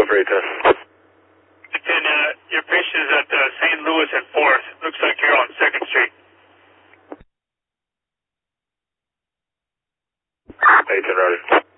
for 810. And your patient is at St. Louis and 4th. Looks like you're on 2nd Street. 810 routed.